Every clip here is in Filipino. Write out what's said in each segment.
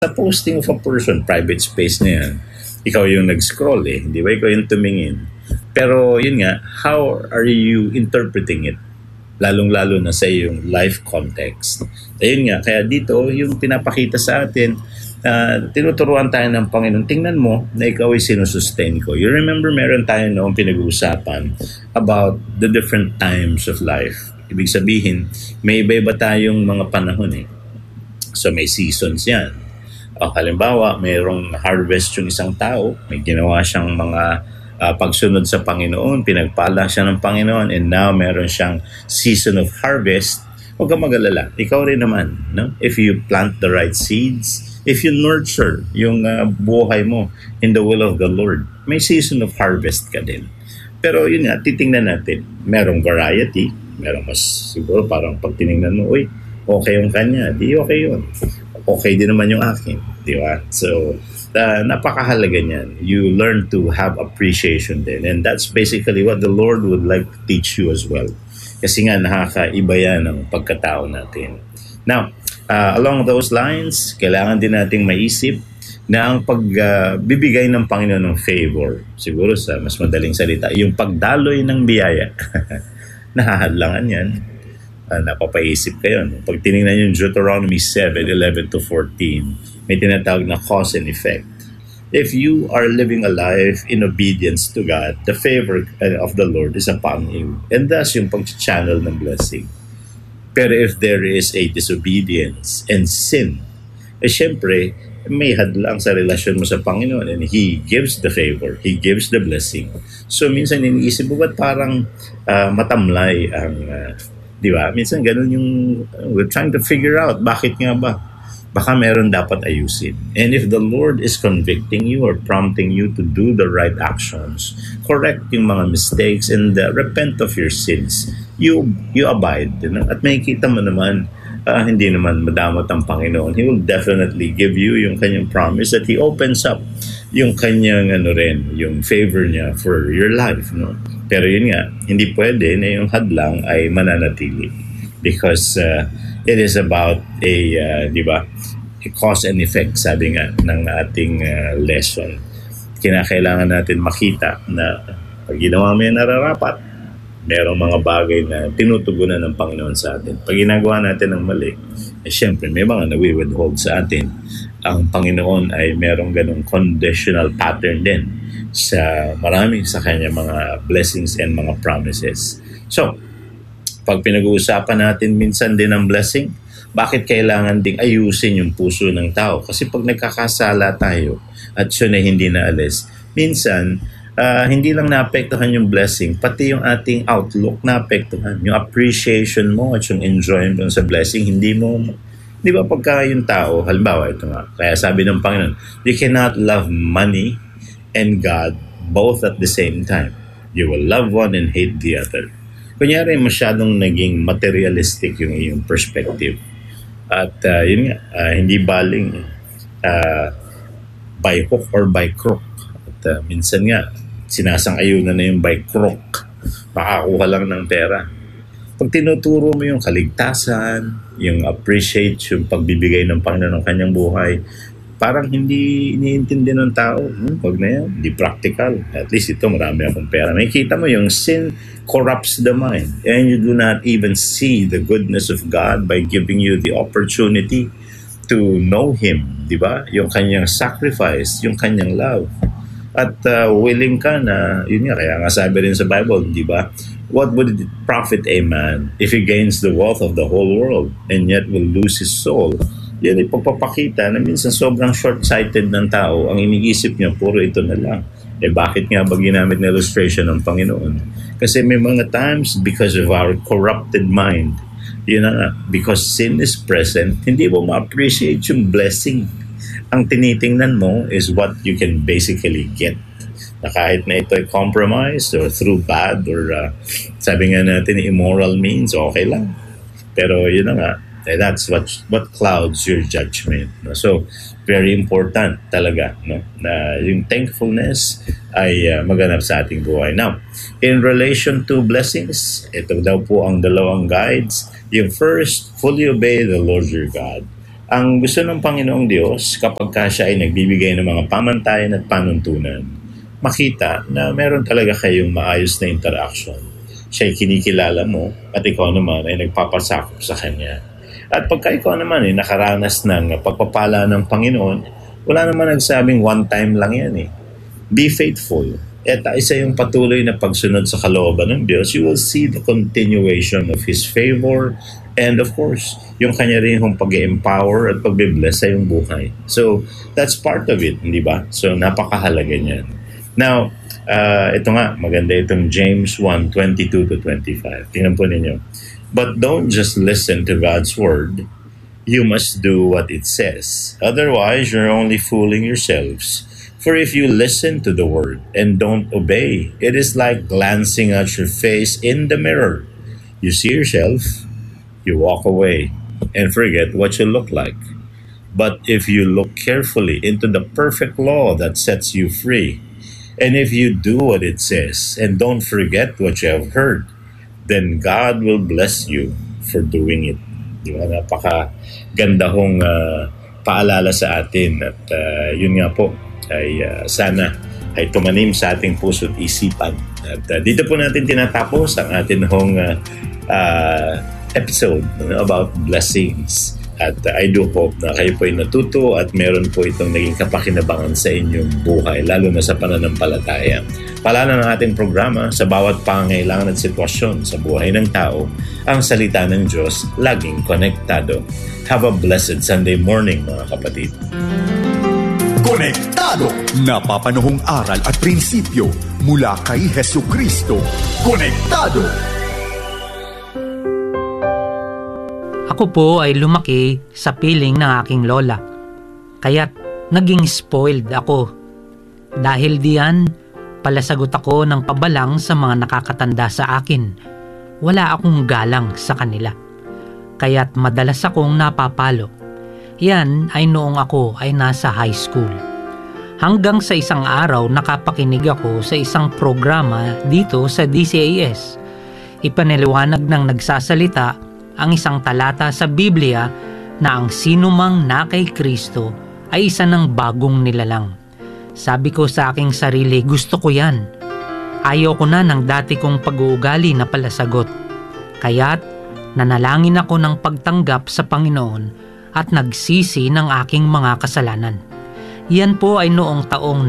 Sa posting of a person, private space na yan. Ikaw yung nag-scroll eh, di ba? Ikaw yung tumingin. Pero yun nga, how are you interpreting it? Lalong-lalo na sa iyong life context. Ayun nga, kaya dito, yung pinapakita sa atin, tinuturuan tayo ng Panginoon. Tingnan mo na ikaw ay sinusustain ko. You remember, meron tayo noong pinag-uusapan about the different times of life. Ibig sabihin, may iba-iba tayong mga panahon eh. So may seasons yan. O, halimbawa, mayroong harvest yung isang tao, may ginawa siyang mga pagsunod sa Panginoon, pinagpala siya ng Panginoon, and now meron siyang season of harvest. Huwag kang mag-alala, ikaw rin naman. No? If you plant the right seeds, if you nurture yung buhay mo in the will of the Lord, may season of harvest ka din. Pero yun nga, titingnan natin, merong variety, merong mas siguro parang pag tinignan mo, uy, okay yung kanya, di okay yun. Okay din naman yung akin, di ba? So, napakahalaga niyan. You learn to have appreciation din. And that's basically what the Lord would like to teach you as well. Kasi nga, nakakaiba yan ang pagkatao natin. Now, along those lines, kailangan din nating maisip na ang pagbibigay ng Panginoon ng favor, siguro sa mas madaling salita, yung pagdaloy ng biyaya, nahahadlangan yan. Napapaisip kayo. No? Pag tinignan yung Deuteronomy 7:11-14, may tinatawag na cause and effect. If you are living a life in obedience to God, the favor of the Lord is upon you. And thus, yung pag-channel ng blessing. Pero if there is a disobedience and sin, syempre, may hadlang sa relasyon mo sa Panginoon and He gives the favor, He gives the blessing. So, minsan iniisip mo, ba't parang matamlay ang di ba? Minsan ganun yung we're trying to figure out bakit nga ba? Baka meron dapat ayusin. And if the Lord is convicting you or prompting you to do the right actions, correct yung mga mistakes and repent of your sins, you abide. You know? At makikita mo naman, hindi naman madamot ang Panginoon. He will definitely give you yung kanyang promise that He opens up yung kanyang yung favor niya for your life. No? Pero yun nga, hindi pwede na yung hadlang ay mananatili because it is about di ba, a cause and effect, sabi nga ng ating lesson. Kinakailangan natin makita na pag ginawa mo yung nararapat, merong mga bagay na tinutugunan ng Panginoon sa atin. Pag ginagawa natin ng mali, syempre may mga nawi-withhold sa atin. Ang Panginoon ay merong ganong conditional pattern din sa marami sa kanya mga blessings and mga promises. So, pag pinag-uusapan natin minsan din ang blessing, bakit kailangan ding ayusin yung puso ng tao? Kasi pag nagkakasala tayo at siya na hindi naalis, minsan, hindi lang naapektuhan yung blessing, pati yung ating outlook naapektuhan. Yung appreciation mo at yung enjoyment sa blessing, hindi mo, di ba pagka yung tao, halimbawa ito nga, kaya sabi ng Panginoon, you cannot love money and God both at the same time. You will love one and hate the other. Kunyari, masyadong naging materialistic yung iyong perspective. At yun nga, hindi baling by hook or by crook. At minsan nga, sinasang-ayunan na yung by crook. Makakuha lang ng pera. Pag tinuturo mo yung kaligtasan, yung appreciate, yung pagbibigay ng Panginoon ng kanyang buhay, parang hindi iniintindi ng tao. Wag na yan, hindi practical. At least ito, marami akong pera. Makikita mo, yung sin corrupts the mind. And you do not even see the goodness of God by giving you the opportunity to know Him. Di ba? Yung kanyang sacrifice, yung kanyang love. At willing ka na, yun nga, kaya nga sabi rin sa Bible, di ba? What would it profit a man if he gains the wealth of the whole world and yet will lose his soul? Yan ay pagpapakita na minsan sobrang short-sighted ng tao. Ang iniisip niya, puro ito na lang. Bakit nga ba ginamit na illustration ng Panginoon? Kasi may mga times, because of our corrupted mind, yun na nga, because sin is present, hindi mo ma-appreciate yung blessing. Ang tinitingnan mo is what you can basically get. Na kahit na ito ay compromise or through bad or sabi nga natin immoral means, okay lang. Pero yun na nga, that's what clouds your judgment. No? So, very important talaga, no? Na yung thankfulness ay maganap sa ating buhay. Now, in relation to blessings, ito daw po ang dalawang guides. Yung first, fully obey the Lord your God. Ang gusto ng Panginoong Diyos kapag siya ay nagbibigay ng mga pamantayan at panuntunan, makita na meron talaga kayong maayos na interaction. Siya ay kinikilala mo at ikaw naman ay nagpapasakop sa Kanya. At pagka ikaw naman ay nakaranas ng pagpapala ng Panginoon, wala naman nagsabing one time lang yan eh. Be faithful. At isa yung patuloy na pagsunod sa kalooban ng Diyos, you will see the continuation of His favor and of course, yung Kanya rin yung pag-empower at pag-bless sa iyong buhay. So, that's part of it, hindi ba? So, napakahalaga niyan. Now, ito nga, maganda itong James 1:22-25. Tingnan po ninyo. But don't just listen to God's word. You must do what it says. Otherwise, you're only fooling yourselves. For if you listen to the word and don't obey, it is like glancing at your face in the mirror. You see yourself, you walk away, and forget what you look like. But if you look carefully into the perfect law that sets you free, and if you do what it says and don't forget what you have heard, then God will bless you for doing it. Di ba? Napakaganda hong paalala sa atin at yun nga po ay sana ay tumanim sa ating puso at isipan. At dito po natin tinatapos ang atin hong episode about blessings. At I do hope na kayo po ay natuto at meron po itong naging kapakinabangan sa inyong buhay, lalo na sa pananampalataya. Paalala ng ating programa, sa bawat pangangailangan at sitwasyon sa buhay ng tao, ang salita ng Diyos laging konektado. Have a blessed Sunday morning, mga kapatid. Konektado! Napapanahong aral at prinsipyo mula kay Hesukristo. Konektado! Ako po ay lumaki sa piling ng aking lola. Kaya't naging spoiled ako. Dahil diyan, palasagot ako ng pabalang sa mga nakakatanda sa akin. Wala akong galang sa kanila. Kaya't madalas akong napapalo. Yan ay noong ako ay nasa high school. Hanggang sa isang araw nakapakinig ako sa isang programa dito sa DCAS. Ipaniliwanag ng nagsasalita ang isang talata sa Biblia na ang sinumang na kay Kristo ay isa ng bagong nilalang. Sabi ko sa aking sarili, gusto ko yan. Ayaw ko na ng dati kong pag-uugali na palasagot. Kaya't nanalangin ako ng pagtanggap sa Panginoon at nagsisi ng aking mga kasalanan. Yan po ay noong taong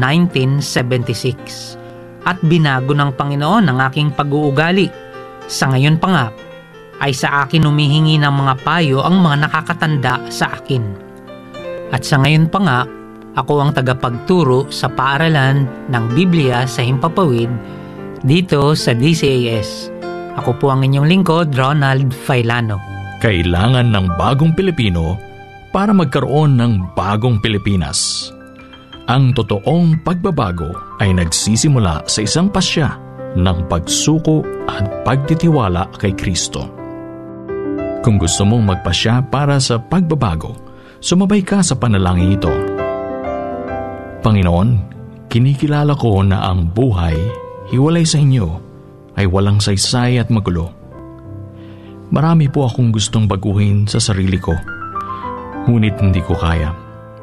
1976 at binago ng Panginoon ang aking pag-uugali. Sa ngayon pa nga, ay sa akin humihingi ng mga payo ang mga nakakatanda sa akin. At sa ngayon pa nga, ako ang tagapagturo sa paaralan ng Biblia sa Himpapawid dito sa DCAS. Ako po ang inyong lingkod, Ronald Failano. Kailangan ng bagong Pilipino para magkaroon ng bagong Pilipinas. Ang totoong pagbabago ay nagsisimula sa isang pasya ng pagsuko at pagtitiwala kay Kristo. Kung gusto mong magpasya para sa pagbabago, sumabay ka sa panalangin ito. Panginoon, kinikilala ko na ang buhay, hiwalay sa inyo, ay walang saysay at magulo. Marami po akong gustong baguhin sa sarili ko, ngunit hindi ko kaya.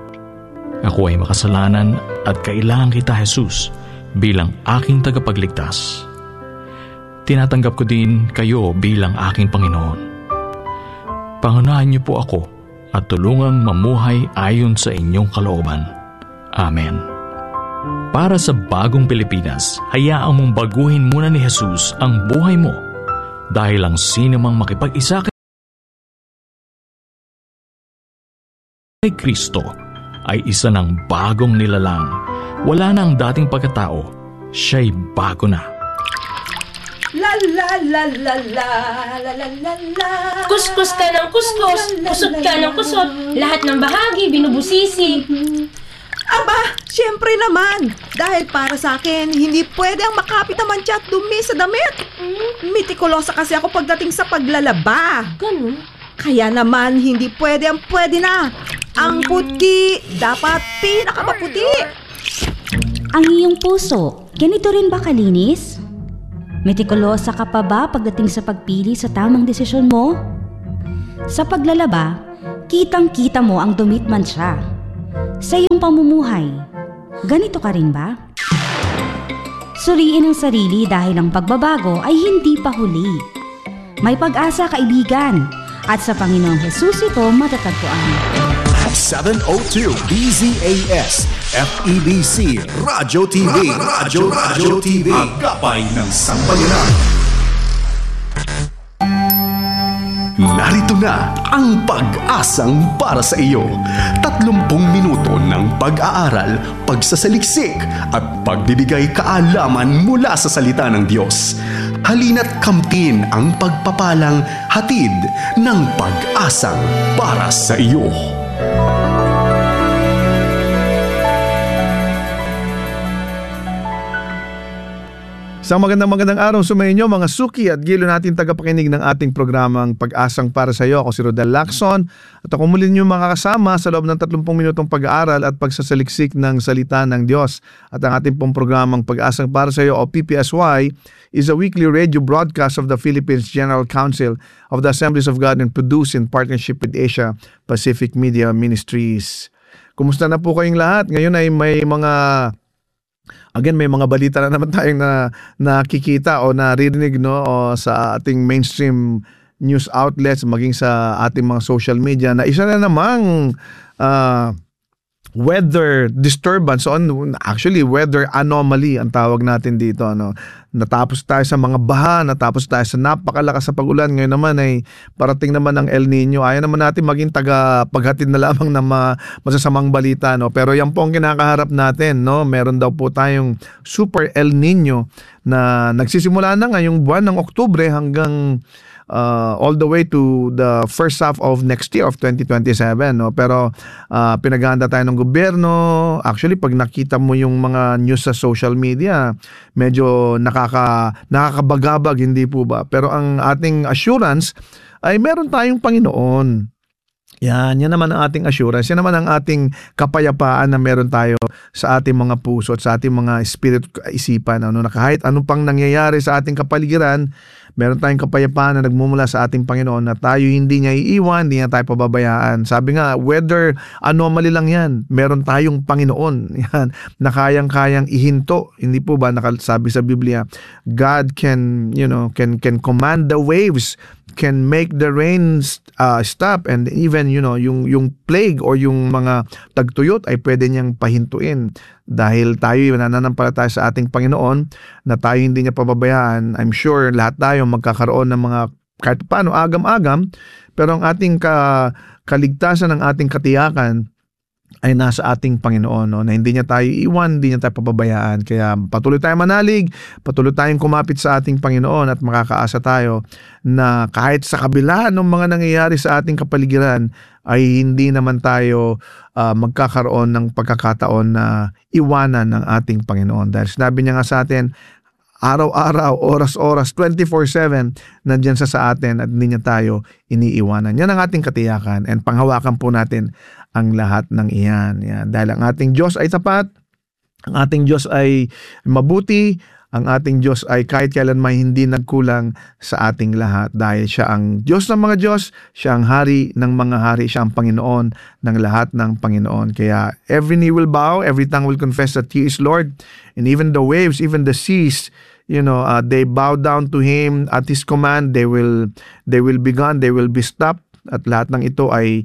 Ako ay makasalanan at kailangan kita, Jesus, bilang aking tagapagligtas. Tinatanggap ko din kayo bilang aking Panginoon. Pangunahan niyo po ako at tulungang mamuhay ayon sa inyong kalooban. Amen. Para sa bagong Pilipinas, hayaan mong baguhin muna ni Jesus ang buhay mo dahil ang sino mang makipag-isa kay Kristo ay isa ng bagong nilalang. Wala na ang dating pagkatao, siya'y bago na. La la la la la la la la la. Kuskus ka ng kuskus, kusot ka ng kusot, lahat ng bahagi binubusisi. Aba, siyempre naman. Dahil para sa akin, hindi pwede ang makapit na mancha at dumi sa damit. Mitikulosa kasi ako pagdating sa paglalaba. Ganun? Kaya naman, hindi pwede ang pwede na. Ang puti, dapat pinakamaputi. Ang iyong puso, ganito rin ba kalinis? Metikulosa ka pa ba pagdating sa pagpili sa tamang desisyon mo? Sa paglalaba, kitang-kita mo ang dumitman siya. Sa iyong pamumuhay, ganito ka rin ba? Suriin ang sarili dahil ang pagbabago ay hindi pa huli. May pag-asa, kaibigan, at sa Panginoong Hesus ito matatagpuan. 702 DZAS FEBC Radyo TV. Radyo TV. Agapay ng Sambayanan. Narito na ang pag-asang para sa iyo. 30 minuto ng pag-aaral, pagsasaliksik at pagbibigay kaalaman mula sa salita ng Diyos. Halina't kamtin ang pagpapalang hatid ng pag-asang para sa iyo. Isang magandang araw sa inyo mga suki at gilo natin tagapakinig ng ating programang Pag-asang para sa iyo. Ako si Rodel Lacson at ako muli niyo makakasama sa loob ng 30 minutong pag-aaral at pagsasaliksik ng salita ng Diyos. At ang ating pong programang Pag-asang para sa iyo o PPSY is a weekly radio broadcast of the Philippines General Council of the Assemblies of God and produced in partnership with Asia Pacific Media Ministries. Kumusta na po kayong lahat? Ngayon ay may mga balita na naman tayong nakikita o naririnig o sa ating mainstream news outlets maging sa ating mga social media na isa na namang weather disturbance actually weather anomaly ang tawag natin dito natapos tayo sa mga baha, natapos tayo sa napakalakas sa pag-ulan, ngayon naman ay parating naman ang El Nino. Ayaw naman natin maging paghatid na lamang ng masasamang balita pero yan po ang kinakaharap natin meron daw po tayong super El Nino na nagsisimula na ngayong buwan ng Oktubre hanggang all the way to the first half of next year of 2027 pero pinaghahanda tayo ng gobyerno. Actually pag nakita mo yung mga news sa social media medyo nakakabagabag, hindi po ba? Pero ang ating assurance ay meron tayong Panginoon. Yan naman ang ating assurance. Yan naman ang ating kapayapaan na meron tayo sa ating mga puso at sa ating mga espiritu isipan. Na kahit anong pang nangyayari sa ating kapaligiran, meron tayong kapayapaan na nagmumula sa ating Panginoon na tayo hindi niya iiwan, hindi niya tayo pababayaan. Sabi nga, weather anomaly lang yan. Meron tayong Panginoon yan, na kayang-kayang ihinto. Hindi po ba nakasabi sa Biblia, God can command the waves, can make the rain stop, and even yung plague or yung mga tagtuyot ay pwede niyang pahintuin dahil tayo nananampalataya sa ating Panginoon na tayo hindi niya pababayaan. I'm sure lahat tayo magkakaroon ng mga kahit paano agam-agam, pero ang ating kaligtasan ng ating katiyakan ay nasa ating Panginoon na hindi niya tayo iwan, hindi niya tayo pababayaan. Kaya patuloy tayong manalig, patuloy tayong kumapit sa ating Panginoon at makakaasa tayo na kahit sa kabila ng mga nangyayari sa ating kapaligiran ay hindi naman tayo magkakaroon ng pagkakataon na iwanan ng ating Panginoon. Dahil sinabi niya nga sa atin, araw-araw, oras-oras, 24/7, nandiyan sa atin at hindi niya tayo iniiwanan. Yan ang ating katiyakan and panghawakan po natin ang lahat ng iyan. Yan. Dahil ang ating Diyos ay tapat, ang ating Diyos ay mabuti, ang ating Diyos ay kahit kailanman hindi nagkulang sa ating lahat. Dahil siya ang Diyos ng mga Diyos, siya ang Hari ng mga hari, siya ang Panginoon ng lahat ng Panginoon. Kaya every knee will bow, every tongue will confess that He is Lord, and even the waves, even the seas, they bow down to Him. At His command, they will be gone, they will be stopped. At lahat ng ito ay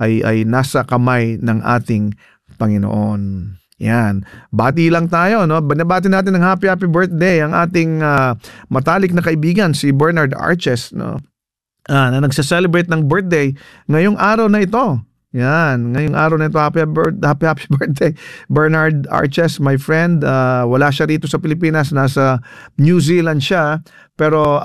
nasa kamay ng ating Panginoon. Yan. Bati lang tayo, Banabati natin ng happy birthday ang ating matalik na kaibigan si Bernard Arches, na nagse-celebrate ng birthday ngayong araw na ito. Yan, ngayong araw na ito, happy birthday Bernard Arches, my friend. Wala siya rito sa Pilipinas, nasa New Zealand siya, pero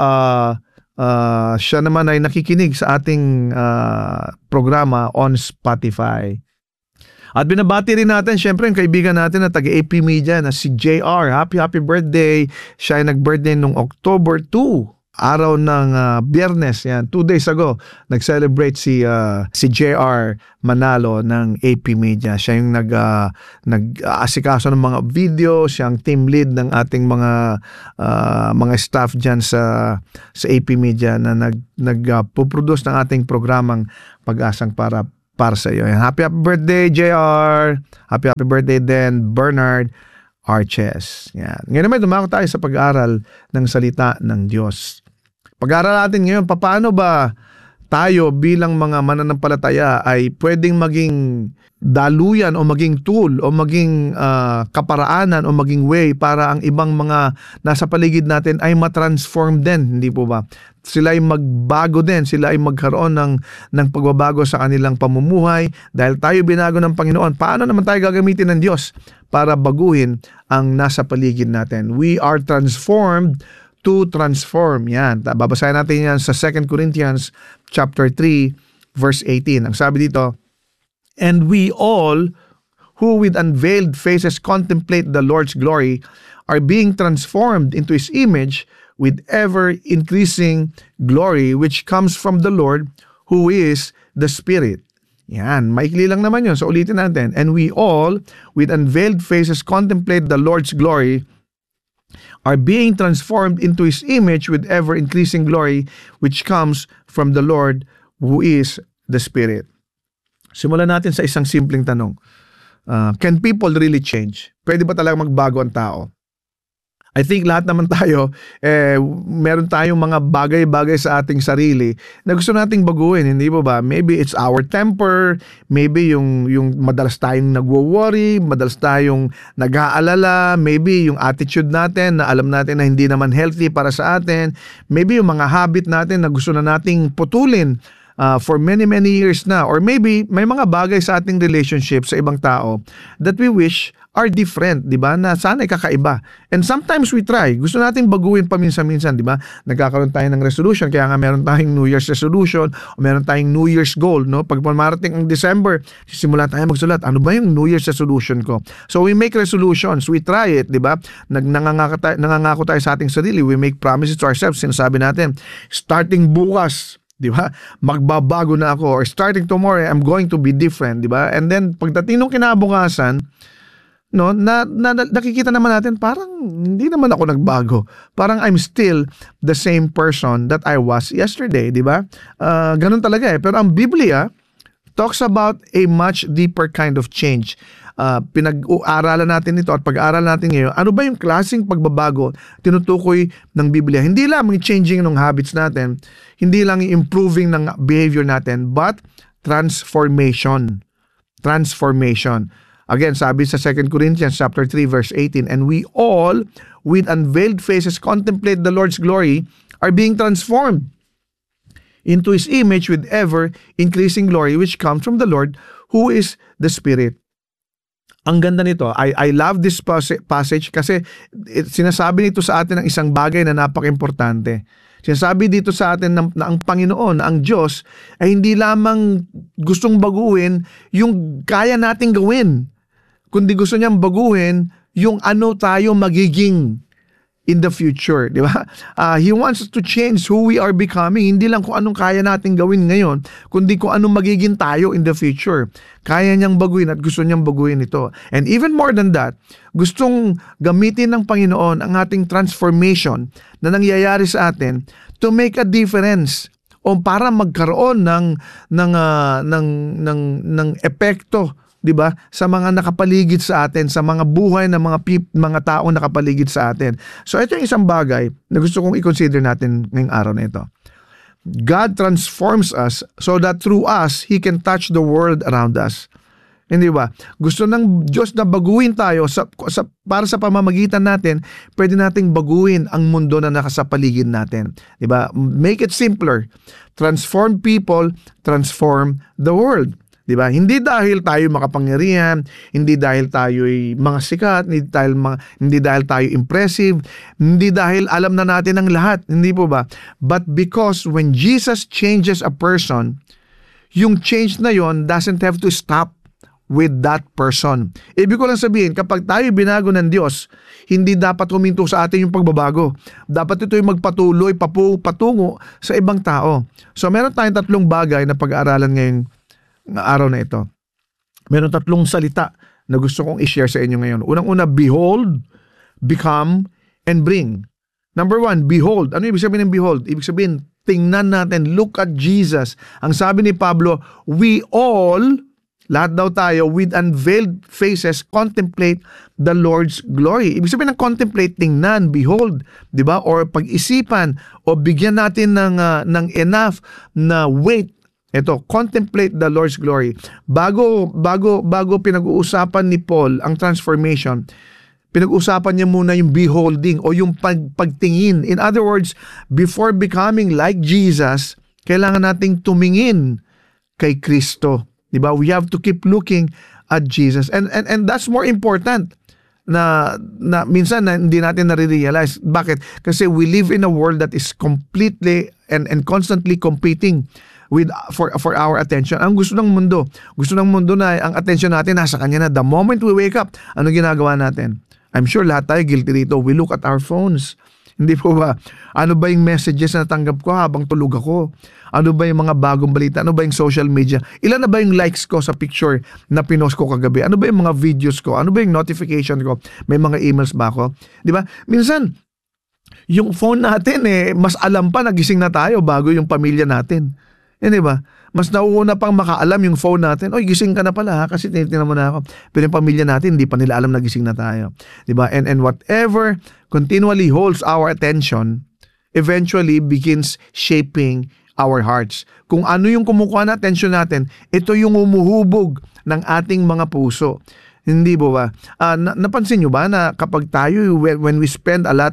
siya naman ay nakikinig sa ating programa on Spotify. At binabati rin natin syempre ang kaibigan natin na taga-AP Media na si JR. Happy birthday. Siya ay nag-birthday nung October 2, araw ng Biyernes, 2 days ago. Nag-celebrate si JR Manalo ng AP Media. Siya yung nag-aasikaso ng mga video, siya ang team lead ng ating mga staff dyan sa AP Media na nag-produce ng ating programang Pag-asang para para sa iyo. And happy birthday, JR! Happy birthday din, Bernard Arches. Yan. Ngayon naman, dumako tayo sa pag-aaral ng salita ng Diyos. Pag-aaral natin ngayon, paano ba tayo bilang mga mananampalataya ay pwedeng maging daluyan o maging tool o maging kaparaanan o maging way para ang ibang mga nasa paligid natin ay matransform din, hindi po ba? Sila ay magbago din, sila ay magkaroon ng pagbabago sa kanilang pamumuhay dahil tayo binago ng Panginoon. Paano naman tayo gagamitin ng Diyos para baguhin ang nasa paligid natin? We are transformed to transform. Yan. Babasahin natin yan sa 2 Corinthians chapter 3 verse 18. Ang sabi dito, "And we all who with unveiled faces contemplate the Lord's glory are being transformed into His image with ever increasing glory which comes from the Lord who is the Spirit." Yan, maikli lang naman yun. So ulitin natin. "And we all with unveiled faces contemplate the Lord's glory are being transformed into His image with ever-increasing glory which comes from the Lord who is the Spirit." Simulan natin sa isang simpleng tanong. Can people really change? Pwede ba talaga magbago ang tao? I think lahat naman tayo, meron tayong mga bagay-bagay sa ating sarili na gusto nating baguhin, hindi ba? Maybe it's our temper, maybe yung madalas tayong nagwo-worry, madalas tayong nag-aalala, maybe yung attitude natin na alam natin na hindi naman healthy para sa atin, maybe yung mga habit natin na gusto na nating putulin for many years na, or maybe may mga bagay sa ating relationship sa ibang tao that we wish are different, di ba? Na sana ay kakaiba. And sometimes we try. Gusto nating baguhin paminsan-minsan, di ba? Nagkakaroon tayo ng resolution, kaya nga meron tayong New Year's resolution o meron tayong New Year's goal, no? Pag marating ang December, sisimula tayo magsulat, ano ba yung New Year's resolution ko? So we make resolutions, we try it, di ba? Nangangako tayo sa ating sarili, we make promises to ourselves, sinasabi natin, starting bukas, di ba? Magbabago na ako, or starting tomorrow, I'm going to be different, di ba? And then pagdating ng kinabukasan, no, nakikita naman natin parang hindi naman ako nagbago. Parang I'm still the same person that I was yesterday, di ba? Ganun talaga eh. Pero ang Biblia talks about a much deeper kind of change. Pinag-aaralan natin ito at pag-aaral natin ngayon, ano ba yung klaseng pagbabago tinutukoy ng Biblia? Hindi lang yung changing ng habits natin, hindi lang yung improving ng behavior natin, but transformation. Transformation. Again, sabi sa 2 Corinthians chapter 3 verse 18, "And we all with unveiled faces contemplate the Lord's glory are being transformed into His image with ever increasing glory which comes from the Lord who is the Spirit." Ang ganda nito. I love this passage kasi sinasabi nito sa atin ng isang bagay na napaka-importante. Sinasabi dito sa atin na ang Panginoon, ang Diyos, ay hindi lamang gustong baguhin yung kaya nating gawin, kundi gusto niyang baguhin yung ano tayo magiging in the future, di ba? He wants us to change who we are becoming, hindi lang kung anong kaya nating gawin ngayon, kundi kung anong magiging tayo in the future. Kaya niyang baguhin at gusto niyang baguhin ito. And even more than that, gustong gamitin ng Panginoon ang ating transformation na nangyayari sa atin to make a difference o para magkaroon ng epekto, 'di ba, sa mga nakapaligid sa atin, sa mga buhay ng mga taong nakapaligid sa atin. So ito yung isang bagay na gusto kong i-consider natin ngayong araw na ito. God transforms us so that through us, He can touch the world around us. Hindi ba? Gusto ng Diyos na baguhin tayo para sa pamamagitan natin, pwede nating baguhin ang mundo na nakasapaligid natin. Di ba? Make it simpler. Transform people, transform the world. Di ba? Hindi dahil tayo makapangyarihan, hindi dahil tayo mga sikat, hindi dahil tayo impressive, hindi dahil alam na natin ang lahat, hindi po ba? But because when Jesus changes a person, yung change na yon doesn't have to stop with that person. Ibig ko lang sabihin, kapag tayo binago ng Diyos, hindi dapat huminto sa atin yung pagbabago. Dapat ito yung magpatuloy, patungo sa ibang tao. So meron tayong 3 bagay na pag-aaralan ngayong araw na ito. Meron 3 salita na gusto kong i-share sa inyo ngayon. Unang-una, behold, become, and bring. Number 1, behold. Ano ibig sabihin ng behold? Ibig sabihin, tingnan natin, look at Jesus. Ang sabi ni Pablo, we all, lahat daw tayo, with unveiled faces, contemplate the Lord's glory. Ibig sabihin ng contemplate, tingnan, behold, di ba? Or pag-isipan, o bigyan natin ng enough na weight. Ito, contemplate the Lord's glory. Bago pinag-uusapan ni Paul ang transformation, pinag-usapan niya muna yung beholding o yung pagtingin. In other words, before becoming like Jesus, kailangan nating tumingin kay Kristo. Diba? We have to keep looking at Jesus. And that's more important na minsan na hindi natin nare-realize. Bakit? Kasi we live in a world that is completely and constantly competing for our attention. Ang gusto ng mundo na ang attention natin nasa kanya na. The moment we wake up, ano ginagawa natin? I'm sure lahat tayo guilty dito. We look at our phones. Hindi po ba? Ano ba yung messages na natanggap ko habang tulog ako? Ano ba yung mga bagong balita? Ano ba yung social media? Ilan na ba yung likes ko sa picture na pinost ko kagabi? Ano ba yung mga videos ko? Ano ba yung notification ko? May mga emails ba ako? Di ba? Minsan, yung phone natin mas alam pa nagising na tayo bago yung pamilya natin. Di ba? Mas nauuna pang makaalam yung phone natin, oy, gising ka na pala kasi tinitingnan mo na ako. Pero yung pamilya natin, hindi pa nila alam na gising na tayo. Diba? And whatever continually holds our attention, eventually begins shaping our hearts. Kung ano yung kumukuha na attention natin, ito yung umuhubog ng ating mga puso. Hindi ba? Napansin nyo ba na kapag tayo, when we spend a lot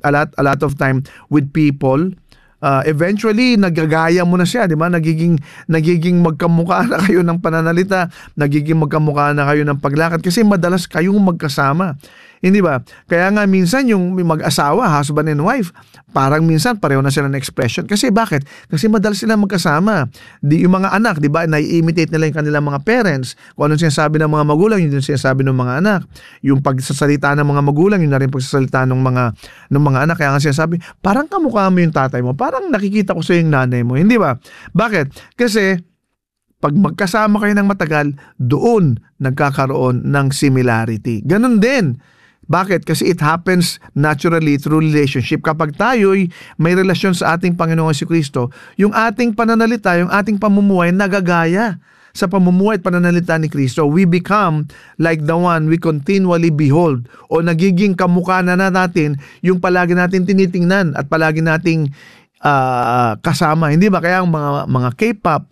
of time with people, eventually nagagaya mo na siya, di ba? Nagiging magkamukha na kayo ng pananalita, nagiging magkamukha na kayo ng paglakad kasi madalas kayong magkasama. Hindi ba? Kaya nga minsan yung mag-asawa, husband and wife, parang minsan pareho na sila ng expression. Kasi bakit? Kasi madalas sila magkasama. Yung mga anak, di ba? Nai-imitate nila yung kanilang mga parents. Kung anong sinasabi ng mga magulang, yun yung sinasabi ng mga anak. Yung pagsasalita ng mga magulang, yun na rin pagsasalita ng mga anak. Kaya nga sinasabi, parang kamukha mo yung tatay mo. Parang nakikita ko sa yung nanay mo. Hindi ba? Bakit? Kasi pag magkasama kayo ng matagal, doon nagkakaroon ng similarity. Ganon din. Bakit? Kasi it happens naturally through relationship. Kapag tayo'y may relasyon sa ating Panginoong Jesucristo, yung ating pananalita, yung ating pamumuhay, nagagaya sa pamumuhay at pananalita ni Kristo. We become like the one we continually behold o nagiging kamukha na natin yung palagi natin tinitingnan at palagi nating kasama. Hindi ba? Kaya ang mga K-pop,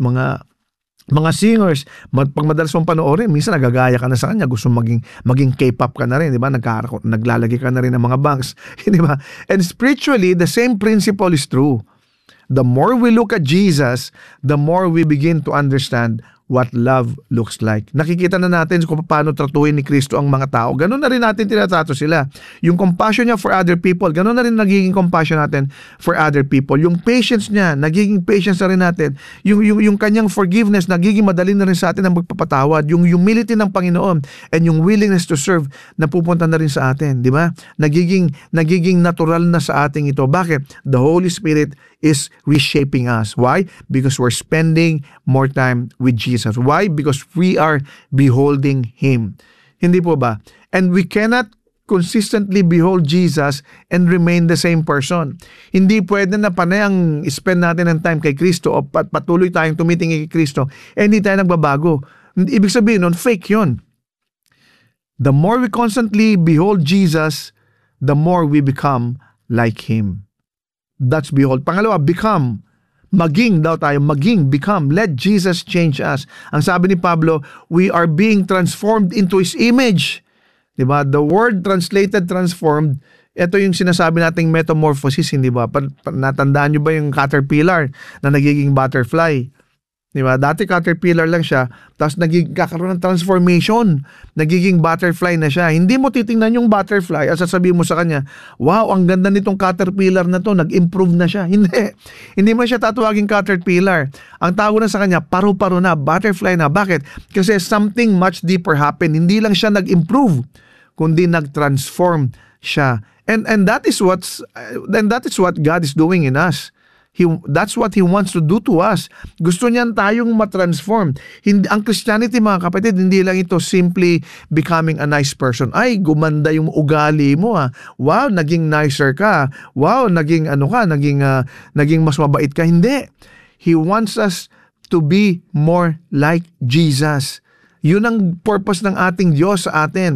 mga singers, pag madalas mong panoorin, minsan nagagaya ka na sa kanya, gusto maging K-pop ka na rin, di ba? Naglalagay ka na rin ng mga bangs, di ba? And spiritually, the same principle is true. The more we look at Jesus, the more we begin to understand what love looks like. Nakikita na natin kung paano tratuhin ni Kristo ang mga tao. Ganun na rin natin tinatrato sila. Yung compassion niya for other people, ganun na rin nagiging compassion natin for other people. Yung patience niya, nagiging patience na rin natin. Yung kanyang forgiveness, nagiging madali na rin sa atin ang magpapatawad. Yung humility ng Panginoon and yung willingness to serve na pupunta na rin sa atin. Di ba? Nagiging natural na sa ating ito. Bakit? The Holy Spirit is reshaping us. Why? Because we're spending more time with Jesus. Why? Because we are beholding Him. Hindi po ba? And we cannot consistently behold Jesus and remain the same person. Hindi pwede na panay ang spend natin ng time kay Kristo o patuloy tayong tumitingin kay Kristo and hindi tayo nagbabago. Ibig sabihin nun, fake yun. The more we constantly behold Jesus, the more we become like Him. That's behold. Pangalawa, become. Maging daw tayo, become. Let Jesus change us. Ang sabi ni Pablo, we are being transformed into His image. Diba? The word translated transformed, ito yung sinasabi nating metamorphosis, hindi ba? Natandaan nyo ba yung caterpillar na nagiging butterfly? Diba? Dati caterpillar lang siya, tapos kakaroon ng transformation. Nagiging butterfly na siya. Hindi mo titingnan yung butterfly at sasabihin mo sa kanya, wow, ang ganda nitong caterpillar na to, nag-improve na siya. Hindi mo siya tatawagin caterpillar. Ang tawag na sa kanya, paru-paro na, butterfly na. Bakit? Kasi something much deeper happened. Hindi lang siya nag-improve, kundi nag-transform siya. And that is what God is doing in us. That's what He wants to do to us. Gusto niyan tayong matransform. Ang Christianity, mga kapatid, hindi lang ito simply becoming a nice person. Ay, gumanda yung ugali mo ha. Wow, naging nicer ka. Wow, naging naging mas mabait ka. Hindi. He wants us to be more like Jesus. Yun ang purpose ng ating Diyos sa atin.